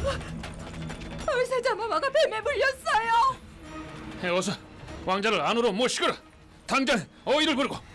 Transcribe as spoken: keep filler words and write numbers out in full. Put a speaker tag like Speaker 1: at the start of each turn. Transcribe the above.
Speaker 1: 의사자마마가 뱀에 물렸어요.
Speaker 2: 어서 왕자를 안으로 모시거라. 당장 어이를 부르고.